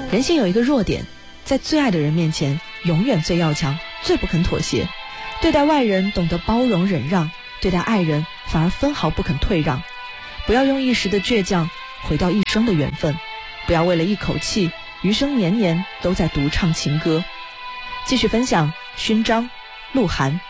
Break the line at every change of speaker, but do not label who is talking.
人性有一个弱点，在最爱的人面前永远最要强，最不肯妥协。对待外人懂得包容忍让，对待爱人反而分毫不肯退让。不要用一时的倔强毁掉一生的缘分，不要为了一口气余生年年都在独唱情歌。继续分享勋章，鹿晗。